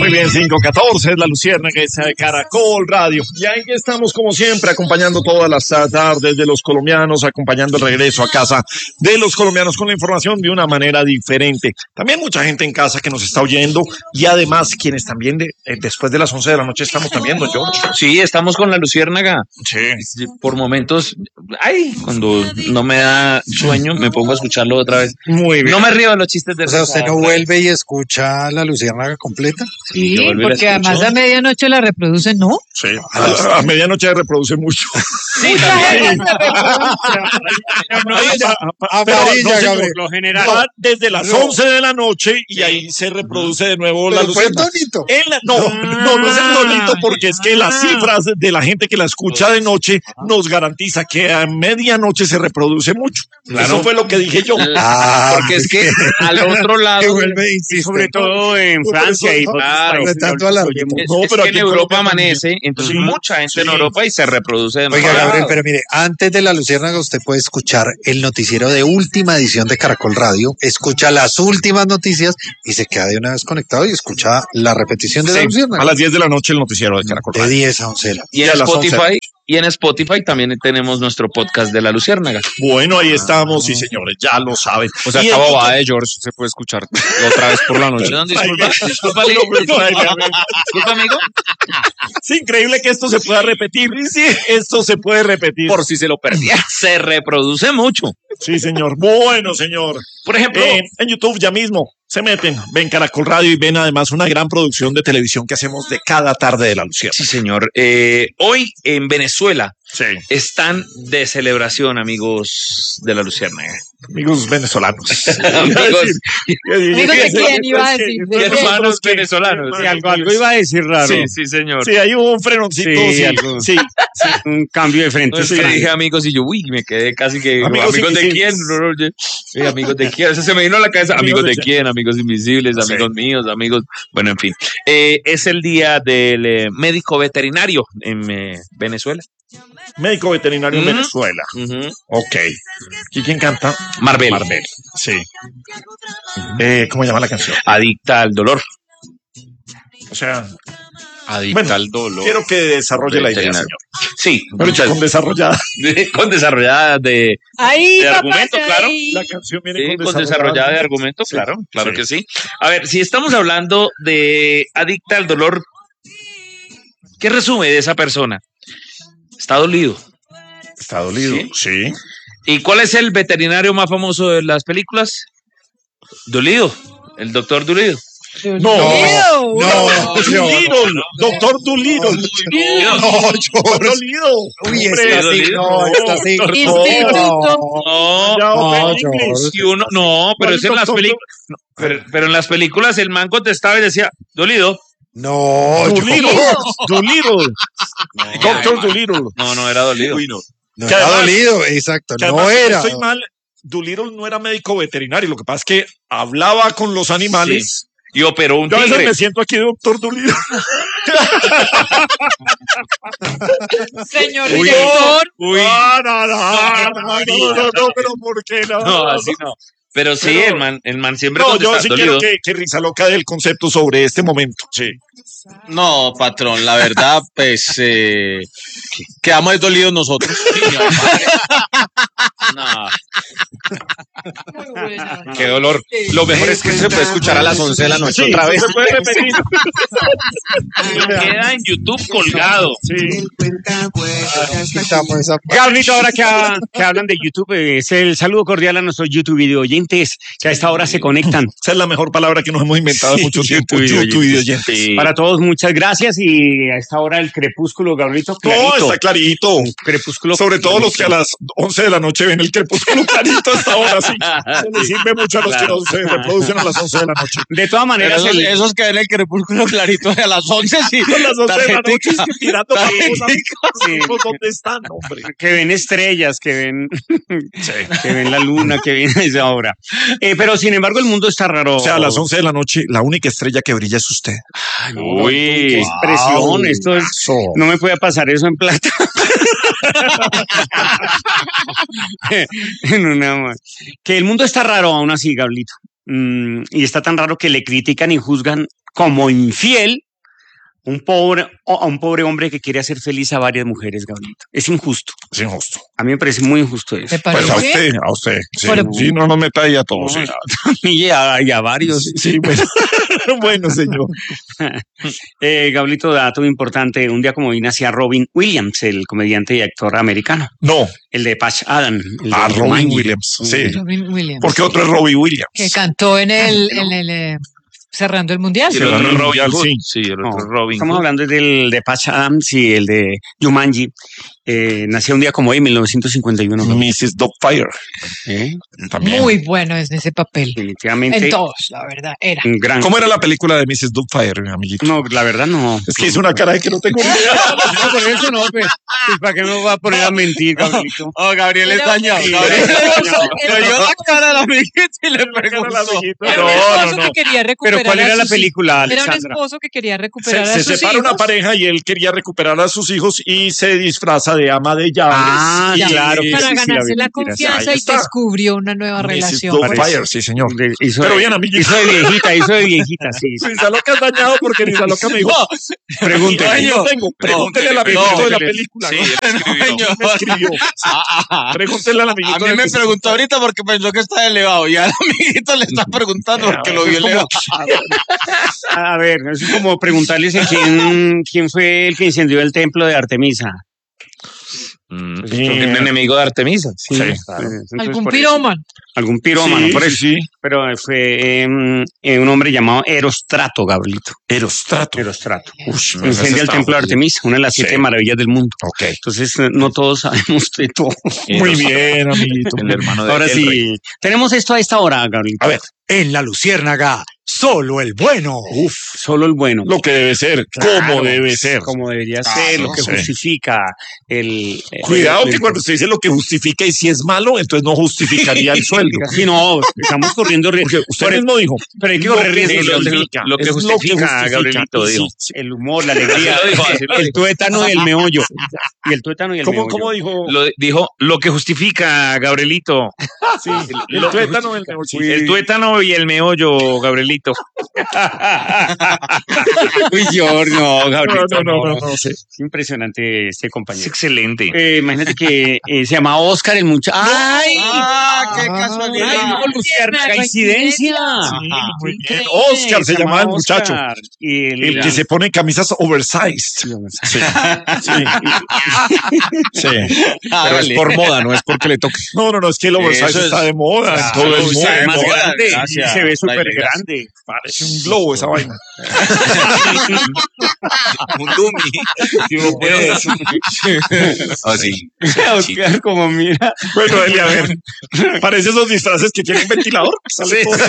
Muy bien, 5:14, la Luciérnaga de Caracol Radio. Y ahí estamos como siempre, acompañando todas las tardes de los colombianos, acompañando el regreso a casa de los colombianos con la información de una manera diferente. También mucha gente en casa que nos está oyendo y además quienes también después de las 11 de la noche estamos también, ¿no, George? Sí, estamos con la Luciérnaga. Sí. Por momentos, cuando no me da sueño, me pongo a escucharlo otra vez. Muy bien. No me río de los chistes de... O sea, ¿usted no vuelve y escucha la Luciérnaga completa? Sí, yo volví y la porque escucho. además a medianoche la reproducen, ¿no? Sí, a medianoche reproduce mucho. Sí, Amarilla, Gabriel. Por lo general. Va desde las 11 de la noche y ahí se reproduce de nuevo la Pero fue Luciérnaga. tonito. No es el tonito porque es que las cifras de la gente que la escucha de noche nos garantiza que a medianoche se reproduce mucho. Claro. Eso fue lo que dije yo. porque es que al otro Que lado... vuelve y Y insiste. sobre todo en Francia y Claro. De tanto alarme. No, Es pero que aquí en en Europa Colombia amanece, entonces Sí, mucha gente en sí. Europa y se reproduce de Oiga, Gabriel, pero mire, antes de la Luciérnaga usted puede escuchar el noticiero de última edición de Caracol Radio, escucha las últimas noticias y se queda de una vez conectado y escucha la repetición de la a Luciérnaga. las 10 de la noche el noticiero de Caracol De Radio. 10 a 11 de la Y a en las 11. Spotify, también tenemos nuestro podcast de la Luciérnaga. Bueno, ahí estamos, sí señores, ya lo saben. O sea, Y esta en bobada de George se puede escuchar otra vez por la noche. Perdón, disculpa, Leo. Disculpa, amigo. Es increíble que esto se pueda repetir. Sí, esto se puede repetir. Por si se lo perdía. Se reproduce mucho. Sí, señor. Bueno, señor. Por ejemplo, En YouTube ya mismo se meten, ven Caracol Radio y ven además una gran producción de televisión que hacemos de cada tarde de la Luciérnaga. sí, señor. Hoy en Venezuela Sí. están de celebración, amigos de la Luciérnaga. Amigos venezolanos. Amigos, Amigos de quién iba a decir. ¿De quién? hermanos venezolanos. Sí, algo iba a decir raro. Sí, señor. Sí, hay un frenoncito. Sí, Sí, algo. sí. Un cambio de frente. No, es que extraño. dije amigos y yo, me quedé casi que. Amigos ¿Amigos de invisibles. quién? Amigos de quién. O sea, se me vino a la cabeza. Amigos ¿Amigos de de quién? Amigos invisibles, Sí. amigos míos, amigos. Bueno, en fin. Es el día del médico veterinario en Venezuela. Médico veterinario en Ujú. Venezuela. Ujú. Ok. ¿Y quién canta? Marvel. Marvel. Sí. ¿Cómo llama la canción? Adicta al dolor. O sea, Adicta Bueno, al dolor. quiero que desarrolle la idea, Veterinario. señor. Sí, Pero con desarrollada. con desarrollada de Ahí, de papá, argumento, claro. ahí. La canción viene Sí, con con desarrollada de argumento, Sí, claro, claro sí. que sí. A ver, si estamos hablando de adicta al dolor, ¿qué resume de esa persona? Está dolido. Está dolido. Sí. Sí. ¿Y cuál es el veterinario más famoso de las películas? Dolido, el doctor Dolido. No. No, Doolittle. Doctor Doolittle. no, George. Dolido. Uy, Hombre, está así, no, está así. Instituto. No, Ya, No, en inglés. George. y uno, no, pero ¿Cuál es en las doctor? películas. Pero en las películas el man contestaba y decía, dolido. No, Doolittle. Doolittle. Doctor Doolittle. No era dolido. no que era además- dolido, exacto, Que no además, si era. estoy mal, Doolittle no era médico veterinario. Lo que pasa es que hablaba con los animales. Y operó un Yo a veces tigre. me siento aquí de doctor Doolittle. Señor Uy. director. Uy. No, pero ¿por qué no? No, así no. Pero sí, Pero- el man siempre No, yo contesta, sí dolido. quiero que Risa Loca dé el concepto sobre este momento. Sí. No, patrón, la verdad, pues quedamos dolidos nosotros. No, Muy buena. Qué dolor. Lo mejor es que se puede escuchar a las 11 de la noche Sí, otra vez. se puede repetir. queda en YouTube colgado. Sí. Quitamos esa parte. Gabrielito, ahora que hablan de YouTube, es el saludo cordial a nuestros YouTube video oyentes que a esta hora se conectan. Esa es la mejor palabra que nos hemos inventado en mucho tiempo. YouTube video oyentes. Sí. Para todos, muchas gracias. Y a esta hora el crepúsculo, Gabrielito, No, clarito. está clarito. Crepúsculo. Sobre todo los que a las 11 de la noche ven el crepúsculo clarito hasta ahora, sí. Se les sirve mucho a los Claro. que no se reproducen a las 11 de la noche. De todas Pero maneras, esos que ven el crepúsculo clarito a las 11, sí. A las 11 de la noche Tarjetica. tirando Tarjetica. amigos, ¿dónde están, hombre? que ven estrellas, que ven, Sí. que ven la luna, que ven a esa hora. Pero sin embargo, el mundo está raro. O sea, a las 11 de la noche, la única estrella que brilla es usted. Uy. Qué expresión. Esto es, no me puede pasar eso en plata. En una más. Que el mundo está raro aún así, Gablito. Y está tan raro que le critican y juzgan como infiel a un pobre hombre que quiere hacer feliz a varias mujeres, Gabrielito. Es injusto. Es injusto. A mí me parece muy injusto eso. ¿Te Pues parece? a usted. Sí, Pero- sí, no nos meta ahí a todos. Sí, Y a varios. sí, bueno. Bueno, señor. Gabrielito, dato importante. Un día como hoy nacía Robin Williams, el comediante y actor americano. No, El de Patch Adam. El de a Robin Jumanji. Williams. Sí. Robin Williams. Porque otro es Robbie Williams. Que cantó en el cerrando el mundial. Y el otro Cerrando el Robin mundial, Hood. sí. Sí, el No, otro Robin estamos Hood. hablando del de Patch Adams y el de Jumanji. Nació un día como hoy, en 1951. Mrs. Dogfire. ¿Eh? También. Muy bueno es ese papel. Definitivamente En todos, la verdad, era. un gran... ¿Cómo era la película de Mrs. Dogfire, mi amiguito? No, la verdad no. Es que hizo una cara de que no tengo ni idea. No, por eso no, pues, ¿para qué me voy a poner a mentir, Gabrielito? Oh, Gabriel Era- es dañado. Sí, Gabriel era- le dio la cara a la amiguita y le preguntó. Era un esposo que quería recuperar. Pero ¿cuál a era la sus película, hijos. Era un Alexandra? esposo que quería recuperar a Se sus separa hijos. una pareja y él quería recuperar a sus hijos y se disfraza de ama de llaves. Ah, Y- claro que para sí, ganarse la mentira, confianza ahí y está. descubrió una nueva Mrs. relación. Dogfire, sí, señor. Hizo Pero de- bien, amiguito. Hizo de viejita, sí. Nisa Loca es dañado porque Nisa Loca me dijo. Pregúntele. Ay, no tengo. Pregúntele al amiguito de la película. Sí, ¿no? él escribió. Me escribió. Pregúntele al amiguito. A mí de la me película. preguntó ahorita porque pensó que está elevado y al amiguito le está preguntando porque lo vio Es como- elevado. A ver, eso es como preguntarles a quién fue el que incendió el templo de Artemisa. Un enemigo de Artemisa. Sí. Entonces, Algún por eso. pirómano. Algún pirómano, Sí, por sí, eso. sí. Pero fue un hombre llamado Erostrato, Gabrielito. Erostrato. Erostrato. Ush, Incendia el templo de Artemisa, una de las 7 Sí. maravillas del mundo. Ok. Entonces, no todos sabemos de todo. Muy bien, amiguito. El hermano de Ahora el sí, rey. tenemos esto a esta hora, Gabrielito. A ver, En la Luciérnaga, solo el bueno. Uf, solo el bueno. lo que debe ser, cómo debe ser. Como debería ser, lo que sí. justifica el... Cuidado que cuando usted dice lo que justifica y si es malo, entonces no justificaría el sueldo. Sí, no, estamos corriendo riesgo. Porque usted mismo dijo, Pero hay que lo correr que riesgos. justifica, lo que es justifica, Gabrielito, Sí, dijo. sí. El humor, la alegría, Así lo dijo, así lo el dijo. tuétano y el meollo. Y el tuétano y el meollo. ¿Cómo dijo? Dijo lo que justifica, Gabrielito. Sí, el tuétano del negocio. El tuétano y el meollo, Gabrielito. Uy, yo no, Gabrielito. No, sí. Es impresionante este Es compañero. excelente. Imagínate que se llamaba Oscar el muchacho. ¡Ay! ¡Ah, qué ¡Ay, casualidad! no, Luciana, coincidencia! Muy bien. Oscar se llamaba el muchacho. Oscar. Y El que se pone camisas oversized. Sí, sí. Sí. Pero es por moda, no es porque le toque. No, es que el oversized Eso es- está de moda en todo el se ve mundo. más grande, Gracias. se ve súper Gracias. grande. Parece un globo esa vaina. Un dummy. Así. Oscar, como mira. Bueno, Eli, a ver. Parece esos disfraces que tienen ventilador. Sale todo.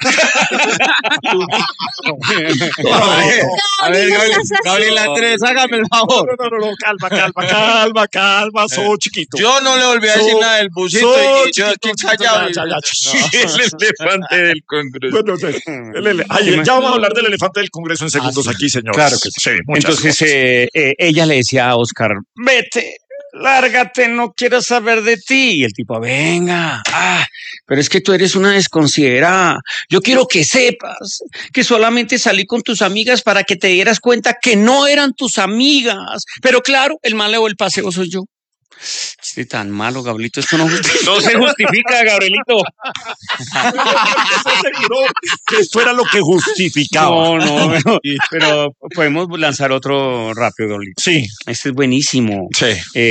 A ver, Gabriel Andrés, hágame el favor. No, calma, soy chiquito. Yo no le volví a decir nada del busito y yo aquí callado. Ya. El elefante del Congreso. Bueno, ya vamos a hablar del elefante del Congreso en segundos aquí, señor. Claro que sí. Muchas Entonces cosas. ella le decía a Oscar, vete, lárgate, no quiero saber de ti. Y el tipo, venga, pero es que tú eres una desconsiderada. Yo quiero que sepas que solamente salí con tus amigas para que te dieras cuenta que no eran tus amigas. Pero claro, el malo del paseo soy yo. Estoy tan malo, Gabrielito, esto no No se justifica, Gabrielito. Se aseguró que esto era lo que justificaba. No, pero podemos lanzar otro rápido, Gabrielito. Sí, Este es buenísimo. sí.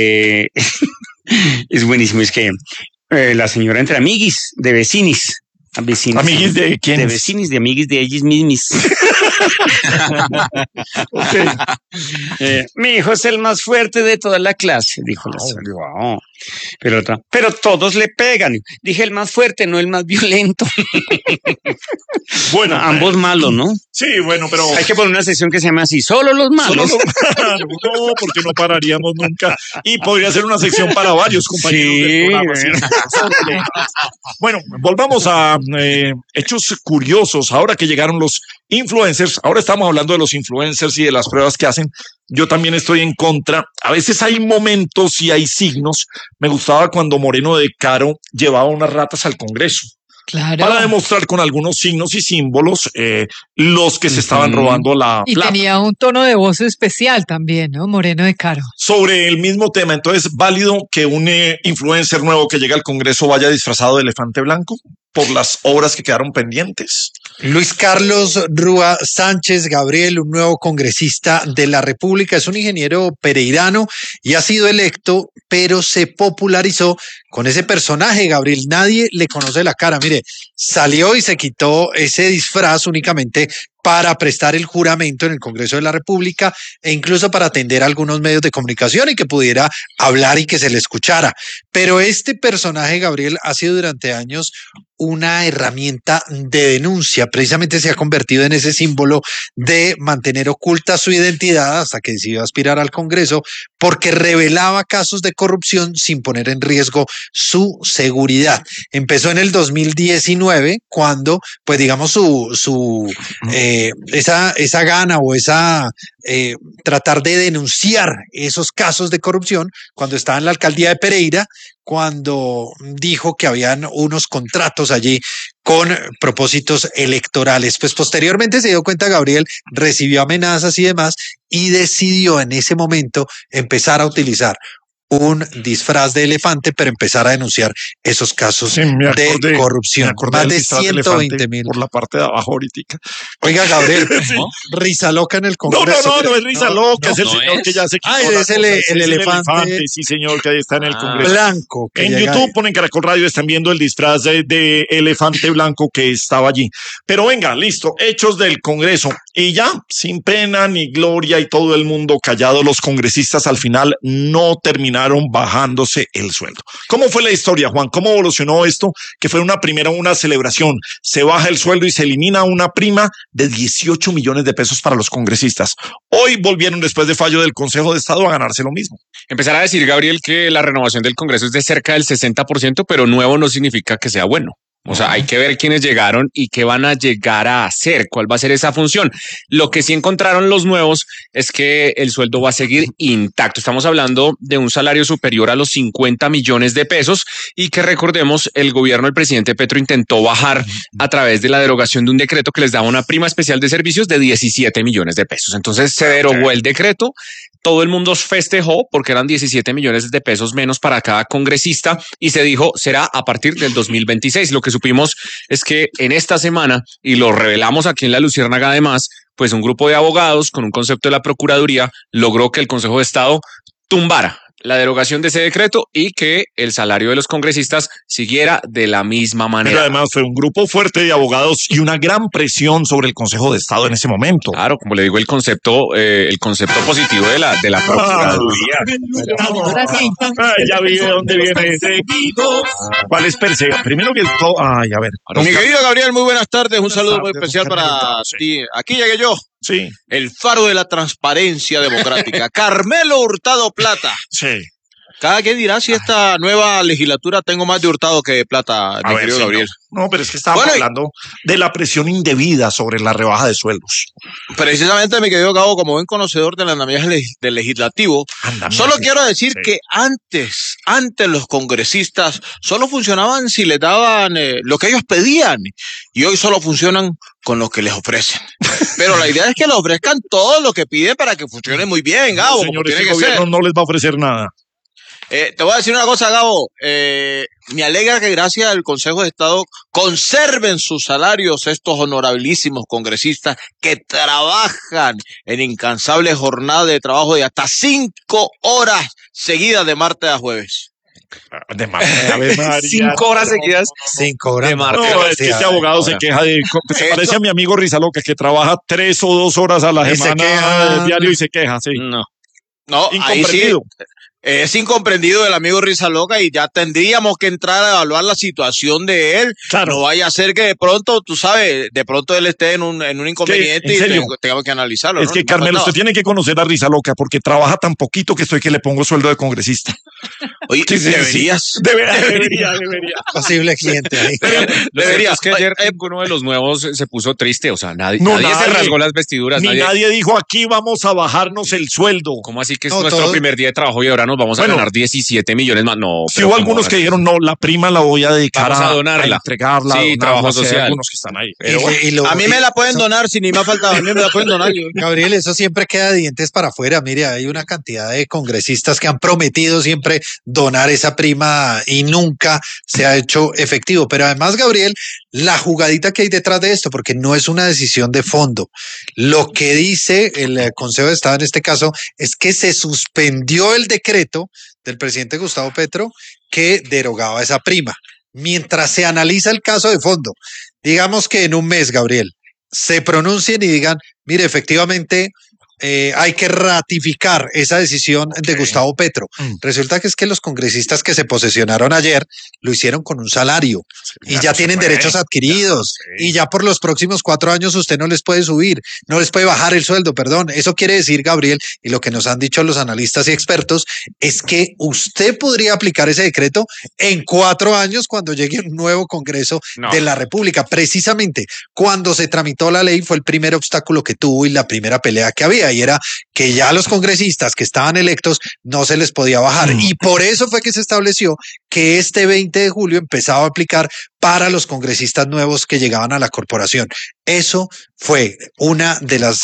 Es buenísimo. Es que la señora entre amiguis, de vecinis. ¿Amiguis de quién? De vecinis, de amiguis de ellos mismos. Ok. Mi hijo es el más fuerte de toda la clase, dijo la señora. Wow. Pero todos le pegan. Dije el más fuerte, no el más violento. Bueno, Ambos malos, ¿no? sí, bueno, pero Hay que poner una sección que se llama así, solo los malos. no, porque no pararíamos nunca. Y podría ser una sección para varios compañeros Sí, del programa. Sí. Bueno, volvamos a hechos curiosos. Ahora que llegaron los influencers, ahora estamos hablando de los influencers y de las pruebas que hacen. Yo también estoy en contra. A veces hay momentos y hay signos. Me gustaba cuando Moreno de Caro llevaba unas ratas al Congreso. Claro. para demostrar con algunos signos y símbolos los que se estaban robando la Y plata. tenía un tono de voz especial también, ¿no? Moreno de Caro. Sobre el mismo tema, entonces, ¿válido que un influencer nuevo que llega al Congreso vaya disfrazado de elefante blanco por las obras que quedaron pendientes? Luis Carlos Rúa Sánchez Gabriel, un nuevo congresista de la República, es un ingeniero pereirano y ha sido electo, pero se popularizó con ese personaje, Gabriel. Nadie le conoce la cara. Mire, salió y se quitó ese disfraz únicamente para prestar el juramento en el Congreso de la República e incluso para atender a algunos medios de comunicación y que pudiera hablar y que se le escuchara. Pero este personaje, Gabriel, ha sido durante años una herramienta de denuncia. Precisamente se ha convertido en ese símbolo de mantener oculta su identidad hasta que decidió aspirar al Congreso porque revelaba casos de corrupción sin poner en riesgo su seguridad. Empezó en el 2019 cuando, pues digamos, esa gana o esa tratar de denunciar esos casos de corrupción cuando estaba en la alcaldía de Pereira, cuando dijo que habían unos contratos allí con propósitos electorales. Pues posteriormente se dio cuenta, Gabriel, recibió amenazas y demás y decidió en ese momento empezar a utilizar un disfraz de elefante, pero empezar a denunciar esos casos de corrupción. Más de 120,000. Por la parte de abajo ahorita. Oiga, Gabriel, risa loca en el Congreso. No es risa loca, es el señor que ya se quitó. Es el elefante. Sí, señor, que ahí está en el Congreso. Blanco. En YouTube ponen Caracol Radio, están viendo el disfraz de elefante blanco que estaba allí. Pero venga, listo, hechos del Congreso. Y ya, sin pena ni gloria y todo el mundo callado, los congresistas al final no terminaron bajándose el sueldo. ¿Cómo fue la historia, Juan? ¿Cómo evolucionó esto? Que fue una celebración. Se baja el sueldo y se elimina una prima de 18 millones de pesos para los congresistas. Hoy volvieron, después de fallo del Consejo de Estado, a ganarse lo mismo. Empezar a decir, Gabriel, que la renovación del Congreso es de cerca del 60%, pero nuevo no significa que sea bueno. O sea, hay que ver quiénes llegaron y qué van a llegar a hacer, cuál va a ser esa función. Lo que sí encontraron los nuevos es que el sueldo va a seguir intacto. Estamos hablando de un salario superior a los 50 millones de pesos y que recordemos, el gobierno del presidente Petro intentó bajar a través de la derogación de un decreto que les daba una prima especial de servicios de 17 millones de pesos. Entonces se derogó el decreto. Todo el mundo festejó porque eran 17 millones de pesos menos para cada congresista y se dijo será a partir del 2026. Lo que supimos es que en esta semana, y lo revelamos aquí en La Luciérnaga además, pues un grupo de abogados con un concepto de la Procuraduría logró que el Consejo de Estado tumbara la derogación de ese decreto y que el salario de los congresistas siguiera de la misma manera. Pero además fue un grupo fuerte de abogados y una gran presión sobre el Consejo de Estado en ese momento. Claro, como le digo, el concepto positivo de la Procuraduría. Ya vi de dónde viene ese equipo. ¿Cuál es Persea? Primero que todo, a ver. Mi querido Gabriel, muy buenas tardes. Un saludo muy especial para ti. Aquí llegué yo. Sí. El faro de la transparencia democrática. Carmelo Hurtado Plata. Sí. Cada quien dirá si esta nueva legislatura tengo más de Hurtado que de Plata, mi querido Gabriel. No, pero es que estábamos hablando de la presión indebida sobre la rebaja de sueldos. Precisamente, mi querido Gabo, como buen conocedor del andamiaje del legislativo, solo quiero decir que antes los congresistas solo funcionaban si les daban lo que ellos pedían y hoy solo funcionan con lo que les ofrecen. Pero la idea es que les ofrezcan todo lo que piden para que funcione muy bien, Gabo. No, señores, el gobierno no les va a ofrecer nada. Te voy a decir una cosa, Gabo. Me alegra que gracias al Consejo de Estado conserven sus salarios estos honorabilísimos congresistas que trabajan en incansables jornadas de trabajo de hasta 5 horas seguidas de martes a jueves. De martes a María. 5 horas seguidas. 5 horas. De martes. No, es que este abogado se queja se parece a mi amigo Rizaloca que trabaja 3 o 2 horas a la semana diario y se queja, sí. No, ahí sí. Es incomprendido el amigo Rizaloca y ya tendríamos que entrar a evaluar la situación de él. Claro. No vaya a ser que de pronto, tú sabes, de pronto él esté en un inconveniente y tengamos que analizarlo. Es que, Carmelo, usted tiene que conocer a Rizaloca porque trabaja tan poquito que estoy que le pongo sueldo de congresista. Oye, deberías. Debería. Posible cliente ahí. Deberías. Es que ayer uno de los nuevos se puso triste, o sea, nadie se rasgó las vestiduras. Nadie dijo aquí vamos a bajarnos el sueldo. ¿Cómo así que es nuestro primer día de trabajo y ahora nos nos vamos a ganar 17 millones más. No. Si hubo algunos que dijeron, no, la prima la voy a dedicar vamos a donarla. a entregarla. Sí, trabajo social. Algunos que están ahí. A mí me la pueden donar, si ni me ha faltado, a mí me la pueden donar. Gabriel, eso siempre queda de dientes para afuera. Mire, hay una cantidad de congresistas que han prometido siempre donar esa prima y nunca se ha hecho efectivo. Pero además, Gabriel, la jugadita que hay detrás de esto, porque no es una decisión de fondo. Lo que dice el Consejo de Estado en este caso es que se suspendió el decreto del presidente Gustavo Petro que derogaba esa prima. Mientras se analiza el caso de fondo, digamos que en un mes, Gabriel, se pronuncien y digan, mire, efectivamente hay que ratificar esa decisión de Gustavo Petro. Resulta que es que los congresistas que se posesionaron ayer lo hicieron con un salario y ya tienen derechos adquiridos y ya por los próximos 4 años usted no les puede subir, no les puede bajar el sueldo, perdón. Eso quiere decir, Gabriel, y lo que nos han dicho los analistas y expertos, es que usted podría aplicar ese decreto en 4 años cuando llegue un nuevo Congreso de la República. Precisamente cuando se tramitó la ley fue el primer obstáculo que tuvo y la primera pelea que había, y era que ya los congresistas que estaban electos no se les podía bajar. Y por eso fue que se estableció que este 20 de julio empezaba a aplicar para los congresistas nuevos que llegaban a la corporación. Eso fue una de las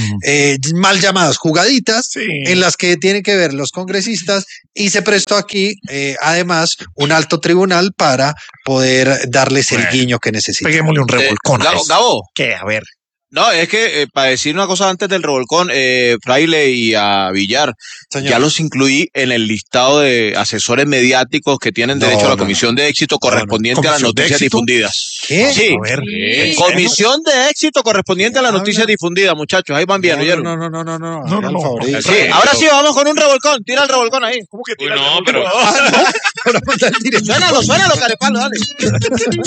mal llamadas jugaditas en las que tienen que ver los congresistas, y se prestó aquí además un alto tribunal para poder darles el guiño que necesitan. Peguémosle un revolcón. Gabo. ¿Qué? A ver. No, es que para decir una cosa antes del revolcón, Fraile y a Villar, Señor. ya los incluí en el listado de asesores mediáticos que tienen derecho a la comisión de éxito correspondiente a las noticias difundidas. ¿Qué? Sí, A ver. comisión de éxito correspondiente a las noticias difundidas, muchachos, ahí van bien, ¿oyeron? No. No. Sí, ahora sí, vamos con un revolcón, tira el revolcón ahí. ¿Cómo que Uy, no, pero Suénalo, carepalo, dale.